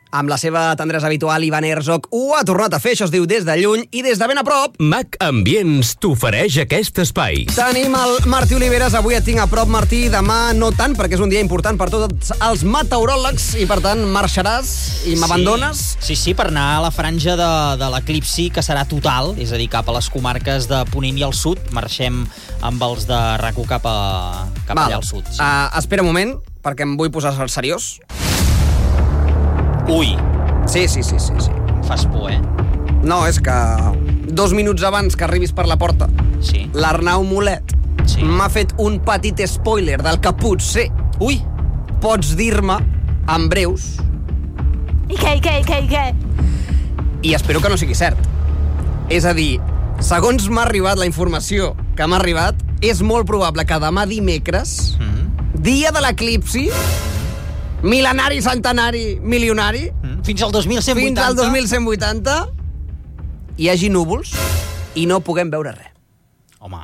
amb la seva tendresa habitual, Ivan Herzog ho ha tornat a fer, això es diu Des de lluny, i des de ben a prop Mac Ambients t'ofereix aquest espai. tenim el Martí Oliveres. Avui et tinc a prop, Martí, demà no tant, perquè és un dia important per tots els meteoròlegs i, per tant, marxaràs i m'abandones. Sí, per anar a la franja de l'eclipsi, que serà total, és a dir, cap a les comarques de Ponent i al sud. Marxem amb els de RAC1 cap allà al sud. Sí. Espera un moment, perquè em vull posar seriós. Ui, Sí. em fas por, No, és que 2 minuts abans que arribis per la porta, Sí. l'Arnau Mulet Sí. m'ha fet un petit spoiler del que potser Ui, pots dir-me en breus, I què? i espero que no sigui cert. És a dir, segons m'ha arribat la informació que m'ha arribat, és molt probable que demà dimecres, dia de l'eclipsi, mil·lenari, centenari, milionari, fins al 2180. fins al 2180, hi hagi núvols i no puguem veure res. Home,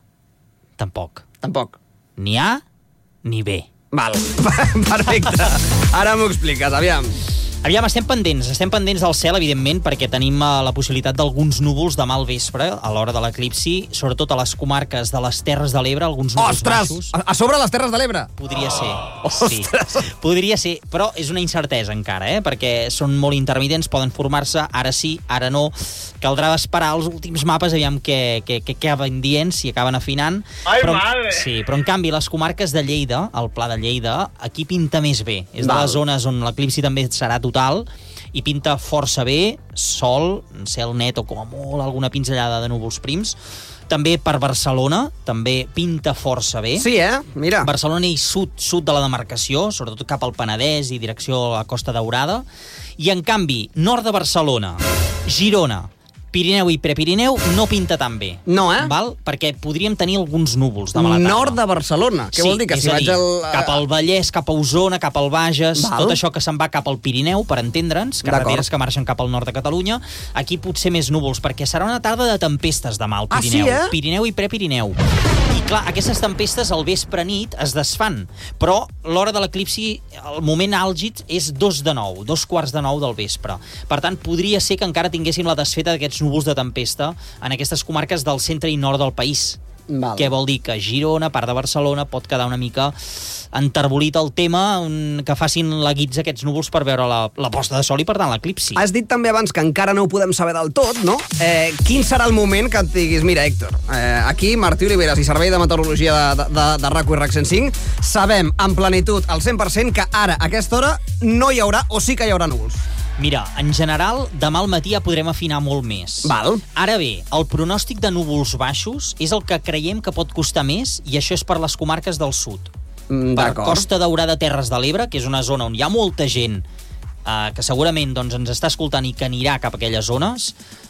tampoc. Tampoc. Ni A ni B. Val, perfecte. Ara m'ho expliques, aviam. Aviam, estem pendents del cel, evidentment, perquè tenim la possibilitat d'alguns núvols demà al vespre, a l'hora de l'eclipsi, sobretot a les comarques de les Terres de l'Ebre, alguns núvols baixos. A sobre les Terres de l'Ebre? Podria ser. Ostres! Sí. Podria ser, però és una incertesa encara, perquè són molt intermitents, poden formar-se, ara sí, ara no. Caldrà esperar els últims mapes, aviam què acaben dient, si acaben afinant. Ai, madre! Sí, però en canvi, les comarques de Lleida, el Pla de Lleida, aquí pinta més bé. És de les zones on l'eclipsi també serà total, i pinta força bé, sol, cel net o com a molt alguna pinzellada de núvols prims. També per Barcelona, també pinta força bé. Sí, mira. Barcelona i sud de la demarcació, sobretot cap al Penedès i direcció a la Costa Daurada. I, en canvi, nord de Barcelona, Girona, Pirineu i Prepirineu no pinta tan bé. No, Val? Perquè podríem tenir alguns núvols demà a la tarda. Nord de Barcelona. Què vol dir? Que si vaig cap al Vallès, cap a Osona, cap al Bages, tot això que se'n va cap al Pirineu, per entendre'ns, carreteres que marxen cap al nord de Catalunya, aquí potser més núvols, perquè serà una tarda de tempestes demà al Pirineu. Ah, sí, Pirineu i Prepirineu. I clar, aquestes tempestes al vespre nit es desfan, però l'hora de l'eclipsi, el moment àlgid, és 2:09, 2:15 del vespre. Per tant, podria ser que encara tinguéssim la desfeta d'aquests núvols de tempesta en aquestes comarques del centre i nord del país. Val. Què vol dir? Que Girona, part de Barcelona, pot quedar una mica enterbolit el tema, que facin la guitza aquests núvols per veure la posta de sol i, per tant, l'eclipsi. Has dit també abans que encara no ho podem saber del tot, no? Quin serà el moment que et diguis, mira, Héctor, aquí Martí Oliveres i Servei de Meteorologia de RAC1 i RAC 105 sabem en plenitud al 100% que ara, a aquesta hora, no hi haurà o sí que hi haurà núvols? Mira, en general, demà al matí ja podrem afinar molt més. Val. Ara bé, el pronòstic de núvols baixos és el que creiem que pot costar més, i això és per les comarques del sud. Per Costa Daurada, Terres de l'Ebre, que és una zona on hi ha molta gent que segurament ens està escoltant i que anirà cap a aquelles zones.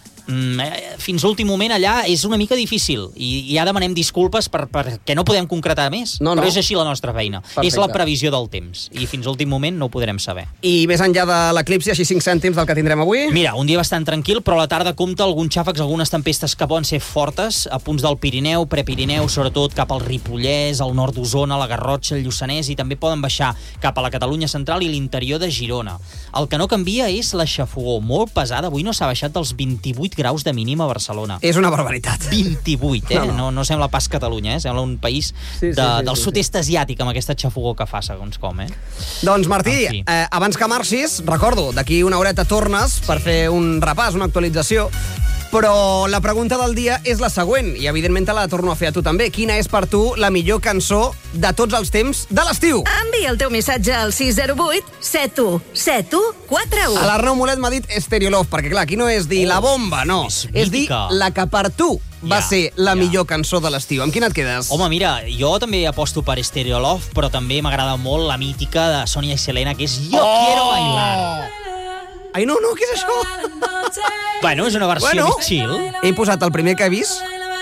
Fins l'últim moment allà és una mica difícil i ja demanem disculpes perquè no podem concretar més, però és així la nostra feina. Perfecte. És la previsió del temps i fins l'últim moment no ho podrem saber. I més enllà de l'eclipsi, així 5 cèntims del que tindrem avui? Mira, un dia bastant tranquil, però a la tarda compta alguns xàfecs, algunes tempestes que poden ser fortes a punts del Pirineu, Prepirineu, sobretot cap al Ripollès, al nord d'Osona, la Garrotxa, el Lluçanès, i també poden baixar cap a la Catalunya central i l'interior de Girona. El que no canvia és la xafogor, molt pesada. Avui no s'ha baixat dels 28 graus de mínim a Barcelona. És una barbaritat. 28, No sembla pas Catalunya, Sembla un país del sud-est asiàtic amb aquesta xafogor que fa, segons com, Doncs, Martí, abans que marxis, recordo, d'aquí una horeta tornes per fer un repàs, una actualització, però la pregunta del dia és la següent, i evidentment te la torno a fer a tu també. Quina és per tu la millor cançó de tots els temps de l'estiu? Envia el teu missatge al 608 71 71 41. L'Arnau Mulet m'ha dit Stereo Love, perquè clar, aquí no és dir la bomba, no. És dir la que per tu va ser la millor cançó de l'estiu. Amb quina et quedes? Home, mira, jo també aposto per Stereo Love, però també m'agrada molt la mítica de Sonia i Selena, que és Yo Quiero Bailar. Ai, no, què és això? Bueno, és una versió més chill. He posat el primer que he vist.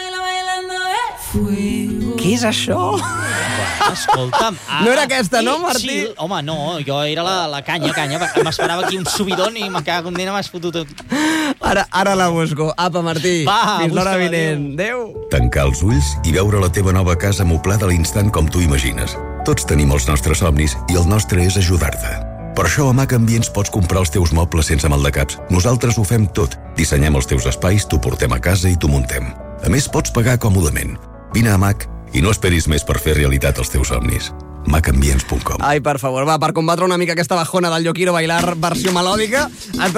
Què és això? Escolta'm. No era aquesta, no, Martí? Sí, home, no, jo era la canya. M'esperava aquí un subidón i me cago en dena, m'has fotut tot. Ara la busco. Apa, Martí. Va, fins l'hora busca-la, vinent. Adéu. Tancar els ulls i veure la teva nova casa amoblada a l'instant com tu imagines. Tots tenim els nostres somnis i el nostre és ajudar-te. Per això a Mac Ambients pots comprar els teus mobles sense maldecaps. Nosaltres ho fem tot. Dissenyem els teus espais, t'ho portem a casa i t'ho muntem. A més, pots pagar còmodament. Vine a Mac i no esperis més per fer realitat els teus somnis. macambients.com. Ai, per favor, va, per combatre una mica aquesta bajona del Yo Quiero Bailar versió melòdica,